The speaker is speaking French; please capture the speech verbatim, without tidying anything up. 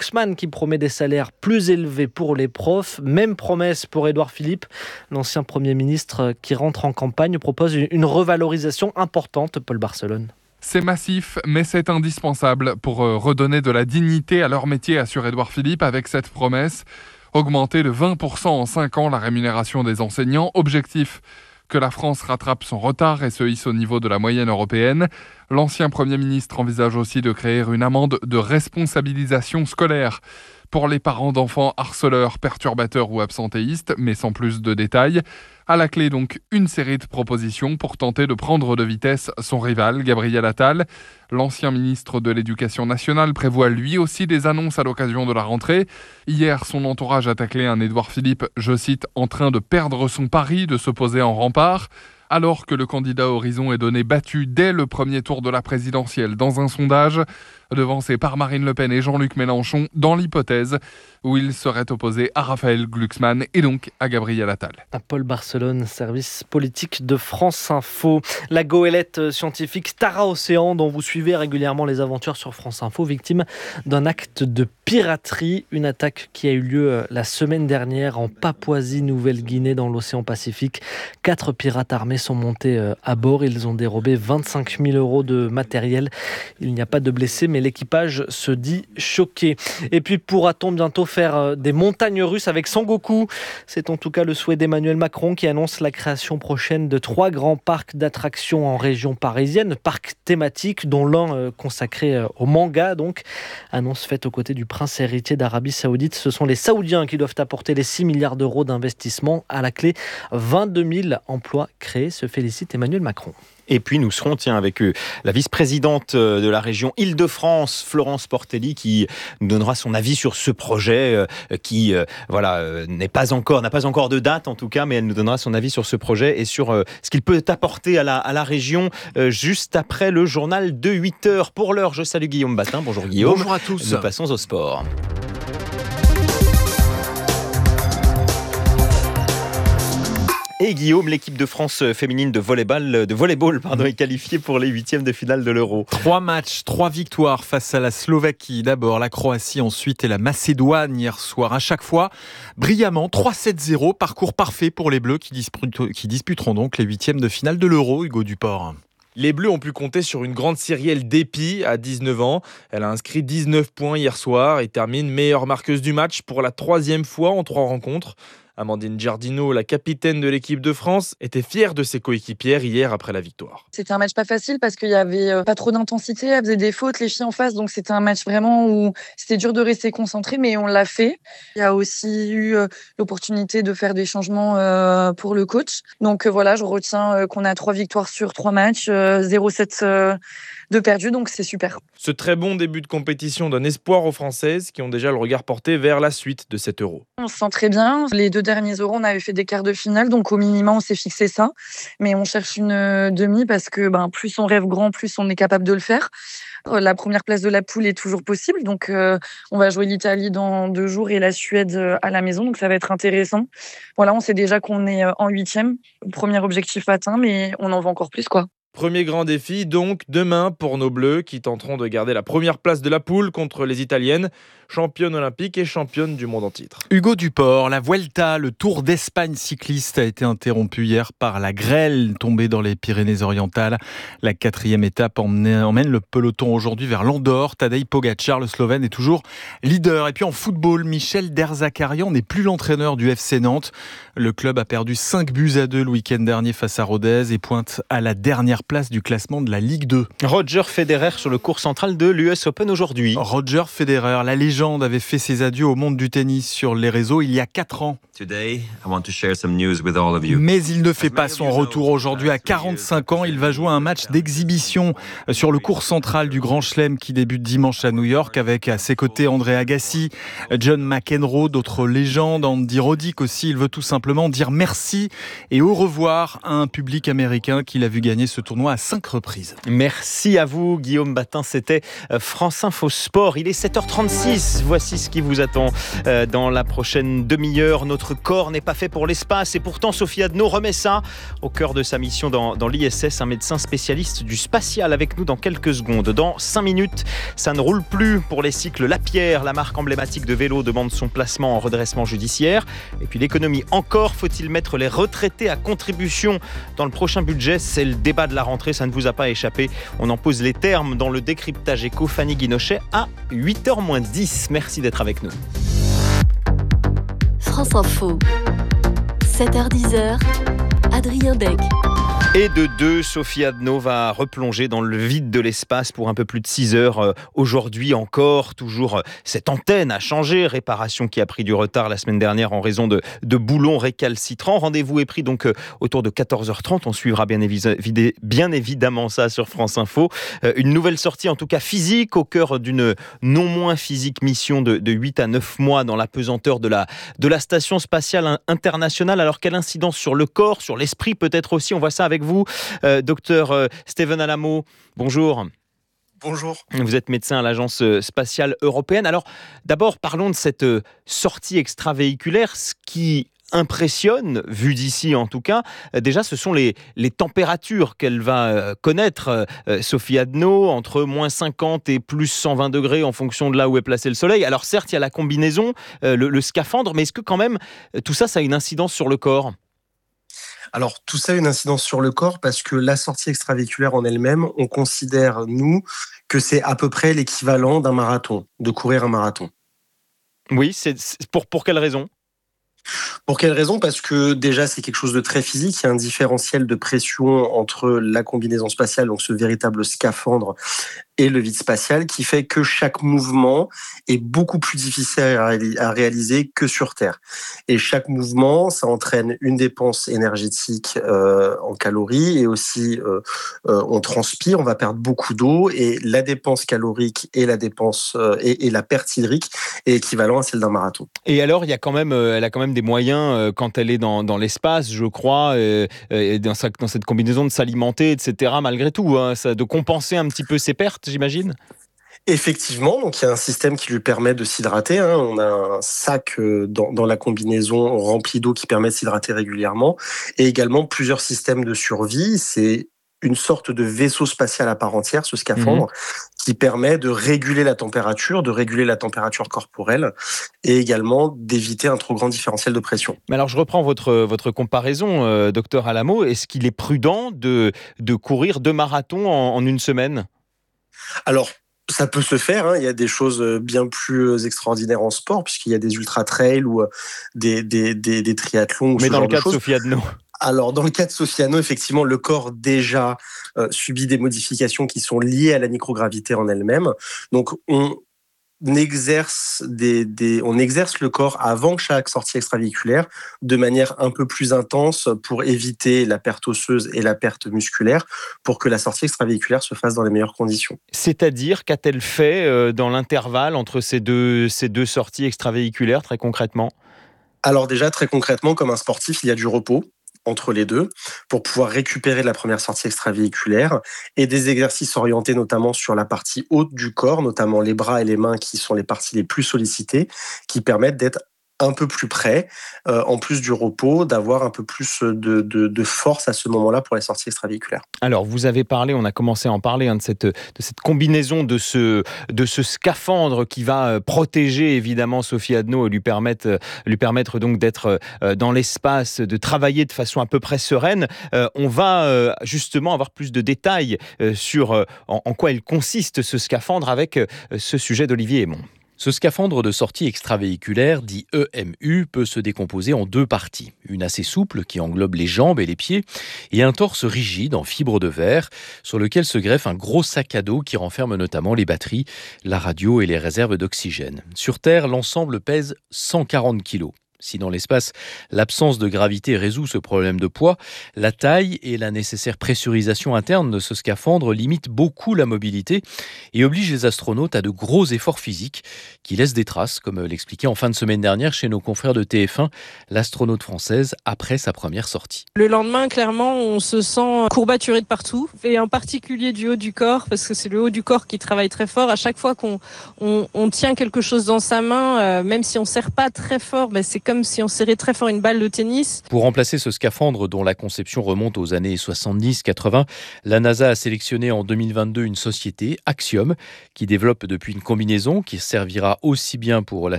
Glucksmann qui promet des salaires plus élevés pour les profs. Même promesse pour Édouard Philippe. L'ancien Premier ministre qui rentre en campagne propose une revalorisation importante, Paul Barcelone. C'est massif, mais c'est indispensable pour redonner de la dignité à leur métier, assure Édouard Philippe avec cette promesse. Augmenter de vingt pour cent en cinq ans la rémunération des enseignants. Objectif, que la France rattrape son retard et se hisse au niveau de la moyenne européenne. L'ancien Premier ministre envisage aussi de créer une amende de responsabilisation scolaire pour les parents d'enfants harceleurs, perturbateurs ou absentéistes, mais sans plus de détails. À la clé donc, une série de propositions pour tenter de prendre de vitesse son rival, Gabriel Attal. L'ancien ministre de l'Éducation nationale prévoit lui aussi des annonces à l'occasion de la rentrée. Hier, son entourage a taclé un Édouard Philippe, je cite, en train de perdre son pari de se poser en rempart. Alors que le candidat Horizon est donné battu dès le premier tour de la présidentielle dans un sondage, devancé par Marine Le Pen et Jean-Luc Mélenchon, dans l'hypothèse où il serait opposé à Raphaël Glucksmann et donc à Gabriel Attal. À Paul Barcelone, service politique de France Info. La goélette scientifique Tara Océan, dont vous suivez régulièrement les aventures sur France Info, victime d'un acte de piraterie, une attaque qui a eu lieu la semaine dernière en Papouasie-Nouvelle-Guinée dans l'océan Pacifique. Quatre pirates armés sont montés à bord. Ils ont dérobé vingt-cinq mille euros de matériel. Il n'y a pas de blessés, mais l'équipage se dit choqué. Et puis pourra-t-on bientôt faire des montagnes russes avec Sengoku ? C'est en tout cas le souhait d'Emmanuel Macron qui annonce la création prochaine de trois grands parcs d'attractions en région parisienne, parcs thématiques dont l'un consacré au manga. Donc, annonce faite aux côtés du prince héritier d'Arabie Saoudite. Ce sont les Saoudiens qui doivent apporter les six milliards d'euros d'investissement. À la clé, vingt-deux mille emplois créés, se félicite Emmanuel Macron. Et puis nous serons tiens, avec euh, la vice-présidente de la région Île-de-France, Florence Portelli, qui nous donnera son avis sur ce projet euh, qui euh, voilà, euh, n'est pas encore, n'a pas encore de date en tout cas, mais elle nous donnera son avis sur ce projet et sur euh, ce qu'il peut apporter à la, à la région euh, juste après le journal de huit heures. Pour l'heure, je salue Guillaume Batin. Bonjour Guillaume. Bonjour à tous. Nous passons au sport. Et Guillaume, l'équipe de France féminine de volleyball, de volleyball pardon, est qualifiée pour les huitièmes de finale de l'Euro. Trois matchs, trois victoires face à la Slovaquie. D'abord la Croatie, ensuite et la Macédoine hier soir. À chaque fois, brillamment, trois sept zéro. Parcours parfait pour les Bleus qui, disputeront, qui disputeront donc les huitièmes de finale de l'Euro. Hugo Duport. Les Bleus ont pu compter sur une grande Cyrielle Despy à dix-neuf ans. Elle a inscrit dix-neuf points hier soir et termine meilleure marqueuse du match pour la troisième fois en trois rencontres. Amandine Giardino, la capitaine de l'équipe de France, était fière de ses coéquipières hier après la victoire. C'était un match pas facile parce qu'il y avait pas trop d'intensité, elles faisaient des fautes, les filles en face, donc c'était un match vraiment où c'était dur de rester concentré, mais on l'a fait. Il y a aussi eu l'opportunité de faire des changements pour le coach. Donc voilà, je retiens qu'on a trois victoires sur trois matchs, zéro sept de perdu, donc c'est super. Ce très bon début de compétition donne espoir aux Françaises qui ont déjà le regard porté vers la suite de cet Euro. On se sent très bien. Les deux derniers Euros, on avait fait des quarts de finale, donc au minimum, on s'est fixé ça. Mais on cherche une demi parce que ben, plus on rêve grand, plus on est capable de le faire. La première place de la poule est toujours possible, donc euh, on va jouer l'Italie dans deux jours et la Suède à la maison, donc ça va être intéressant. Voilà, on sait déjà qu'on est en huitième, premier objectif atteint, mais on en veut encore plus, quoi. Premier grand défi, donc, demain pour nos Bleus qui tenteront de garder la première place de la poule contre les Italiennes, championnes olympiques et championnes du monde en titre. Hugo Duport, la Vuelta, le Tour d'Espagne cycliste a été interrompu hier par la grêle tombée dans les Pyrénées-Orientales. La quatrième étape emmène le peloton aujourd'hui vers l'Andorre. Tadej Pogačar, le Slovène, est toujours leader. Et puis en football, Michel Derzakarian n'est plus l'entraîneur du F C Nantes. Le club a perdu cinq buts à deux le week-end dernier face à Rodez et pointe à la dernière place du classement de la Ligue deux. Roger Federer sur le cours central de l'U S Open aujourd'hui. Roger Federer, la légende, avait fait ses adieux au monde du tennis sur les réseaux il y a quatre ans. Today, I want to share some news with all of you. Mais il ne fait pas son retour aujourd'hui. À quarante-cinq ans, il va jouer un match d'exhibition sur le cours central du Grand Chelem qui débute dimanche à New York avec à ses côtés André Agassi, John McEnroe, d'autres légendes, Andy Roddick aussi. Il veut tout simplement dire merci et au revoir à un public américain qu'il a vu gagner ce tournoi à cinq reprises. Merci à vous, Guillaume Batin. C'était France Info Sport. Il est sept heures trente-six. Voici ce qui vous attend dans la prochaine demi-heure. Notre notre corps n'est pas fait pour l'espace. Et pourtant, Sophie Adno remet ça au cœur de sa mission dans, dans l'I S S. Un médecin spécialiste du spatial avec nous dans quelques secondes. Dans cinq minutes, ça ne roule plus pour les cycles Lapierre. La marque emblématique de vélo demande son placement en redressement judiciaire. Et puis l'économie encore. Faut-il mettre les retraités à contribution dans le prochain budget? C'est le débat de la rentrée. Ça ne vous a pas échappé. On en pose les termes dans le décryptage éco. Fanny Guinochet à huit heures moins dix. Merci d'être avec nous. France Info, sept heures dix, Adrien Beck. Et de deux, Sophie Adno va replonger dans le vide de l'espace pour un peu plus de six heures. Aujourd'hui encore, toujours cette antenne a changé. Réparation qui a pris du retard la semaine dernière en raison de, de boulons récalcitrants. Rendez-vous est pris donc autour de quatorze heures trente. On suivra bien, évi- bien évidemment ça sur France Info. Une nouvelle sortie, en tout cas physique, au cœur d'une non moins physique mission de, de huit à neuf mois dans la pesanteur de la, de la Station Spatiale Internationale. Alors quelle incidence sur le corps, sur l'esprit peut-être aussi? On voit ça avec vous, euh, docteur euh, Steven Alamo. Bonjour. Bonjour. Vous êtes médecin à l'Agence spatiale européenne. Alors, d'abord, parlons de cette sortie extravéhiculaire. Ce qui impressionne, vu d'ici en tout cas, déjà, ce sont les, les températures qu'elle va connaître, euh, Sophie Adno, entre moins cinquante et plus cent vingt degrés en fonction de là où est placé le soleil. Alors certes, il y a la combinaison, euh, le, le scaphandre, mais est-ce que quand même, tout ça, ça a une incidence sur le corps ? Alors, tout ça a une incidence sur le corps parce que la sortie extravéhiculaire en elle-même, on considère, nous, que c'est à peu près l'équivalent d'un marathon, de courir un marathon. Oui, c'est, c'est pour, pour quelle raison ? Pour quelle raison ? Parce que déjà, c'est quelque chose de très physique. Il y a un différentiel de pression entre la combinaison spatiale, donc ce véritable scaphandre, et le vide spatial, qui fait que chaque mouvement est beaucoup plus difficile à réaliser que sur Terre. Et chaque mouvement, ça entraîne une dépense énergétique euh, en calories, et aussi euh, euh, on transpire, on va perdre beaucoup d'eau, et la dépense calorique et la dépense euh, et, et la perte hydrique est équivalent à celle d'un marathon. Et alors, il y a quand même, euh, elle a quand même des moyens euh, quand elle est dans, dans l'espace, je crois, euh, euh, dans, sa, dans cette combinaison de s'alimenter, et cetera. Malgré tout, hein, ça, de compenser un petit peu ses pertes, j'imagine. Effectivement, donc il y a un système qui lui permet de s'hydrater. Hein. On a un sac dans, dans la combinaison rempli d'eau qui permet de s'hydrater régulièrement, et également plusieurs systèmes de survie. C'est une sorte de vaisseau spatial à part entière, ce scaphandre, mmh. qui permet de réguler la température, de réguler la température corporelle, et également d'éviter un trop grand différentiel de pression. Mais alors, je reprends votre, votre comparaison, euh, docteur Alamo. Est-ce qu'il est prudent de, de courir deux marathons en, en une semaine ? Alors, ça peut se faire, hein. Il y a des choses bien plus extraordinaires en sport, puisqu'il y a des ultra-trails ou des, des, des, des triathlons. Mais dans le cas de Sophie Adno. Alors, dans le cas de Sophie Adno, effectivement, le corps déjà euh, subit des modifications qui sont liées à la microgravité en elle-même. Donc, on exerce, des, des, on exerce le corps avant chaque sortie extravéhiculaire de manière un peu plus intense pour éviter la perte osseuse et la perte musculaire, pour que la sortie extravéhiculaire se fasse dans les meilleures conditions. C'est-à-dire, qu'a-t-elle fait euh, dans l'intervalle entre ces deux, ces deux sorties extravéhiculaires, très concrètement ? Alors déjà, très concrètement, comme un sportif, il y a du repos entre les deux pour pouvoir récupérer de la première sortie extravéhiculaire, et des exercices orientés notamment sur la partie haute du corps, notamment les bras et les mains qui sont les parties les plus sollicitées, qui permettent d'être un peu plus près, euh, en plus du repos, d'avoir un peu plus de, de, de force à ce moment-là pour les sorties extravéhiculaires. Alors, vous avez parlé, on a commencé à en parler, hein, de, cette, de cette combinaison, de ce, de ce scaphandre qui va protéger évidemment Sophie Adno et lui permettre, lui permettre donc d'être dans l'espace, de travailler de façon à peu près sereine. Euh, on va euh, justement avoir plus de détails euh, sur euh, en, en quoi il consiste ce scaphandre avec euh, ce sujet d'Olivier Aymon. Ce scaphandre de sortie extravéhiculaire, dit E M U, peut se décomposer en deux parties. Une assez souple, qui englobe les jambes et les pieds, et un torse rigide en fibre de verre, sur lequel se greffe un gros sac à dos qui renferme notamment les batteries, la radio et les réserves d'oxygène. Sur Terre, l'ensemble pèse cent quarante kilos. Si dans l'espace, l'absence de gravité résout ce problème de poids, la taille et la nécessaire pressurisation interne de ce scaphandre limitent beaucoup la mobilité et obligent les astronautes à de gros efforts physiques qui laissent des traces, comme l'expliquait en fin de semaine dernière chez nos confrères de T F un l'astronaute française après sa première sortie. Le lendemain, clairement, on se sent courbaturé de partout, et en particulier du haut du corps, parce que c'est le haut du corps qui travaille très fort. À chaque fois qu'on on, on tient quelque chose dans sa main, euh, même si on ne serre pas très fort, ben c'est comme si on serrait très fort une balle de tennis. Pour remplacer ce scaphandre dont la conception remonte aux années soixante-dix quatre-vingts, la NASA a sélectionné en deux mille vingt-deux une société, Axiom, qui développe depuis une combinaison qui servira aussi bien pour la